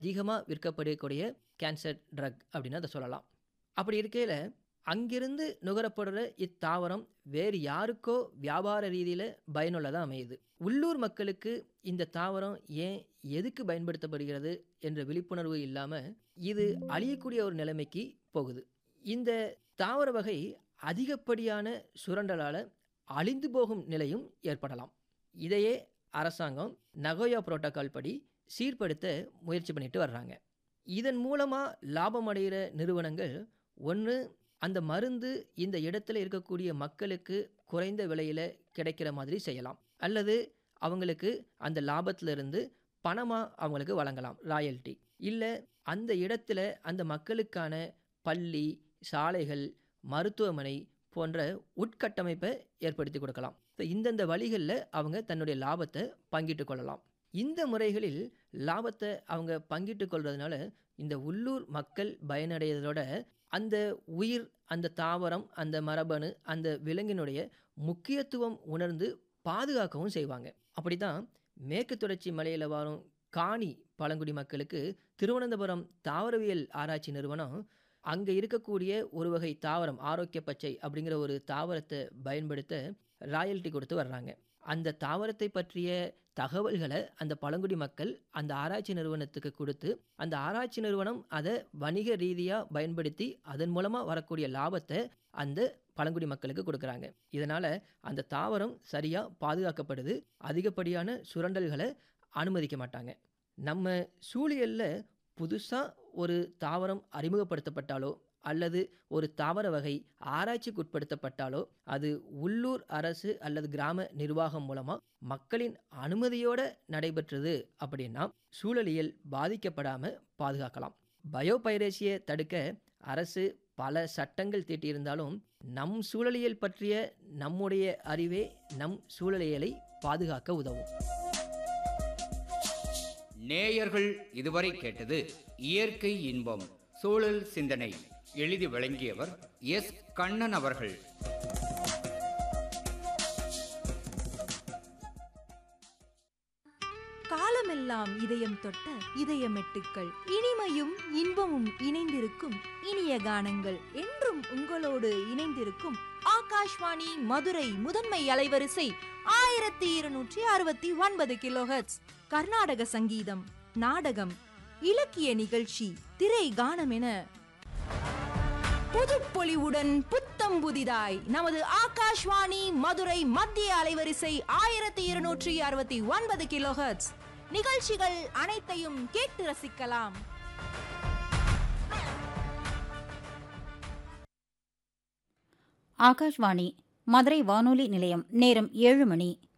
அதிகமாக விற்கப்படக்கூடிய cancer drug அப்படின்னு அதை சொல்லலாம். அப்படி இருக்கையில் அங்கிருந்து நுகரப்படுற இத்தாவரம் வேறு யாருக்கோ வியாபார ரீதியில் பயனுள்ளதாக அமையுது. உள்ளூர் மக்களுக்கு இந்த தாவரம் ஏன் எதுக்கு பயன்படுத்தப்படுகிறது என்ற விழிப்புணர்வு இல்லாமல் இது அழியக்கூடிய ஒரு நிலைமைக்கு போகுது. இந்த தாவர வகை அதிகப்படியான சுரண்டலால் அழிந்து போகும் நிலையும் ஏற்படலாம். இதையே அரசாங்கம் நகோயா புரோட்டோகால் படி சீர்படுத்த முயற்சி பண்ணிட்டு வர்றாங்க. இதன் மூலமாக லாபம் அடைகிற நிறுவனங்கள் ஒன்று அந்த மருந்து இந்த இடத்துல இருக்கக்கூடிய மக்களுக்கு குறைந்த விலையில் கிடைக்கிற மாதிரி செய்யலாம், அல்லது அவங்களுக்கு அந்த லாபத்திலிருந்து பணமாக அவங்களுக்கு வழங்கலாம், ராயல்ட்டி. இல்லை அந்த இடத்துல அந்த மக்களுக்கான பள்ளி, சாலைகள், மருத்துவமனை போன்ற உட்கட்டமைப்பை ஏற்படுத்தி கொடுக்கலாம். இந்தந்த வழிகளில் அவங்க தன்னுடைய லாபத்தை பங்கிட்டு கொள்ளலாம். இந்த முறைகளில் லாபத்தை அவங்க பங்கிட்டு கொள்றதுனால இந்த உள்ளூர் மக்கள் பயனடைவதோட அந்த உயிர், அந்த தாவரம், அந்த மரபணு, அந்த விலங்கினுடைய முக்கியத்துவம் உணர்ந்து பாதுகாக்கவும் செய்வாங்க. அப்படித்தான் மேற்கு தொடர்ச்சி மலையில் வாழும் காணி பழங்குடி மக்களுக்கு திருவனந்தபுரம் தாவரவியல் ஆராய்ச்சி நிறுவனம் அங்கே இருக்கக்கூடிய ஒரு வகை தாவரம் ஆரோக்கிய பச்சை அப்படிங்கிற ஒரு தாவரத்தை பயன்படுத்த ராயல்ட்டி கொடுத்து வர்றாங்க. அந்த தாவரத்தை பற்றிய தகவல்களை அந்த பழங்குடி மக்கள் அந்த ஆராய்ச்சி நிறுவனத்துக்கு கொடுத்து அந்த ஆராய்ச்சி நிறுவனம் அதை வணிக ரீதியாக பயன்படுத்தி அதன் மூலமாக வரக்கூடிய லாபத்தை அந்த பழங்குடி மக்களுக்கு கொடுக்குறாங்க. இதனால் அந்த தாவரம் சரியாக பாதுகாக்கப்படுது, அதிகப்படியான சுரண்டல்களை அனுமதிக்க மாட்டாங்க. நம்ம சூழியலில் புதுசாக ஒரு தாவரம் அறிமுகப்படுத்தப்பட்டாலோ அல்லது ஒரு தாவர வகை ஆராய்ச்சிக்கு உட்படுத்தப்பட்டாலோ அது உள்ளூர் அரசு அல்லது கிராம நிர்வாகம் மூலமாக மக்களின் அனுமதியோடு நடைபெற்றது அப்படின்னா சூழலியல் பாதிக்கப்படாமல் பாதுகாக்கலாம். பயோபைரசியை தடுக்க அரசு பல சட்டங்கள் தீட்டியிருந்தாலும் நம் சூழலியல் பற்றிய நம்முடைய அறிவே நம் சூழலியலை பாதுகாக்க உதவும். நேயர்கள் இதுவரை கேட்டது இயற்கை இன்பம் சூழல் சிந்தனை. எழுதி வழங்கியவர் எஸ். கண்ணன் அவர்கள். காலமெல்லாம் இதயம் தொட்ட இதயமெட்டுக்கள், இனிமையும் இன்பமும் இணைந்திருக்கும் இனிய கானங்கள் என்றும் உங்களோடு இணைந்திருக்கும் ஆகாஷ்வாணி மதுரை முதன்மை அலைவரிசை 1269 கிலோஹெர்ட்ஸ். கர்நாடக சங்கீதம், நாடகம், இலக்கிய நிகழ்ச்சி, திரை கானம் என புதுப்பொலிவுடன் புத்தம் புதிதாய் நமது ஆகாஷ்வாணி மதுரை மத்திய அலைவரிசை 1269 கிலோஹெர்ட்ஸ் நிகழ்ச்சிகள் அனைத்தையும் கேட்டு ரசிக்கலாம். ஆகாஷ்வாணி மதுரை வானொலி நிலையம். நேரம் 7 மணி.